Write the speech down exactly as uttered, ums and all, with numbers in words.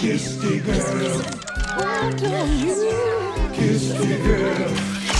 Kiss the girl. Why don't you kiss the girl?